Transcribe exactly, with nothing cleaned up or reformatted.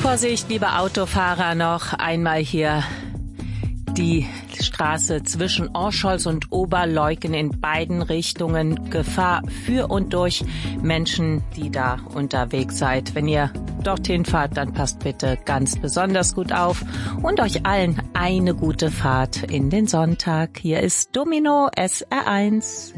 Vorsicht, liebe Autofahrer, noch einmal hier die Straße zwischen Orscholz und Oberleuggen in beiden Richtungen. Gefahr für und durch Menschen, die da unterwegs seid. Wenn ihr dorthin fahrt, dann passt bitte ganz besonders gut auf und euch allen eine gute Fahrt in den Sonntag. Hier ist Domino S R eins.